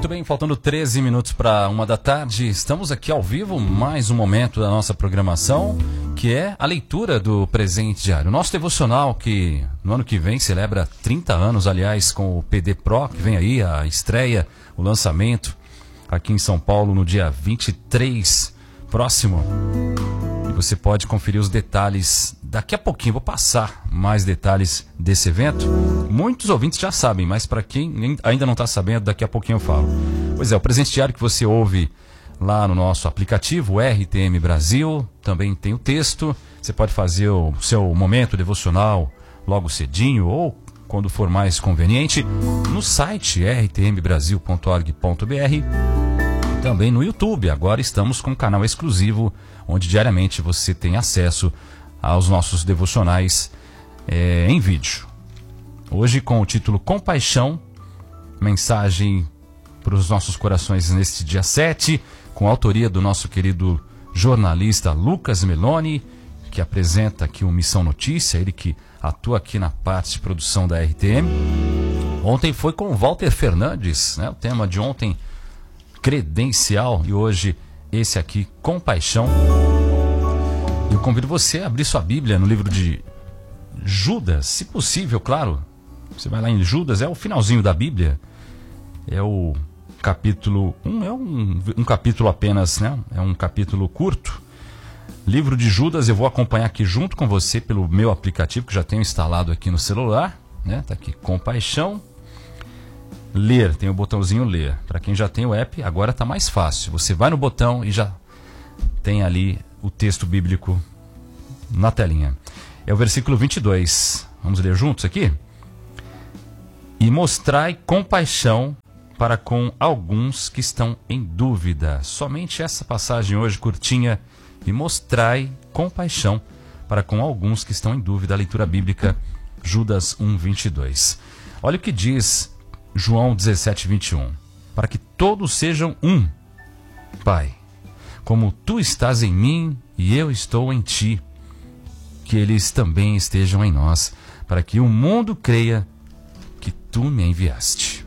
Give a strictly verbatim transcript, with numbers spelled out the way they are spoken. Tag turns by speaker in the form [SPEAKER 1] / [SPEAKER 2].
[SPEAKER 1] Muito bem, faltando treze minutos para uma da tarde, estamos aqui ao vivo, mais um momento da nossa programação, que é a leitura do Presente Diário. Nosso devocional que no ano que vem celebra trinta anos, aliás, com o P D Pro, que vem aí a estreia, o lançamento aqui em São Paulo no dia vinte e três próximo. E você pode conferir os detalhes daqui a pouquinho. Vou passar mais detalhes desse evento. Muitos ouvintes já sabem, mas para quem ainda não está sabendo, daqui a pouquinho eu falo. Pois é, o Presente Diário que você ouve lá no nosso aplicativo, R T M Brasil, também tem o texto. Você pode fazer o seu momento devocional logo cedinho ou quando for mais conveniente no site r t m brasil ponto org ponto b r. Também no YouTube. Agora estamos com um canal exclusivo onde diariamente você tem acesso aos nossos devocionais é, em vídeo. Hoje com o título Compaixão, mensagem para os nossos corações neste dia sete, com a autoria do nosso querido jornalista Lucas Meloni, que apresenta aqui o Missão Notícia, ele que atua aqui na parte de produção da R T M. Ontem foi com o Walter Fernandes, né? O tema de ontem, credencial, e hoje esse aqui, compaixão. Eu convido você a abrir sua Bíblia no livro de Judas, se possível, claro. Você vai lá em Judas, é o finalzinho da Bíblia, é o capítulo um, é um, um capítulo apenas, né? É um capítulo curto. Livro de Judas, eu vou acompanhar aqui junto com você pelo meu aplicativo, que já tenho instalado aqui no celular, né? Tá aqui, compaixão. Ler, tem o botãozinho ler. Para quem já tem o app, agora está mais fácil. Você vai no botão e já tem ali o texto bíblico na telinha. É o versículo vinte e dois. Vamos ler juntos aqui? E mostrai compaixão para com alguns que estão em dúvida. Somente essa passagem hoje curtinha. E mostrai compaixão para com alguns que estão em dúvida. A leitura bíblica, Judas um, vinte e dois. Olha o que diz João dezessete, vinte e um. Para que todos sejam um, Pai, como tu estás em mim e eu estou em ti, que eles também estejam em nós, para que o mundo creia que tu me enviaste.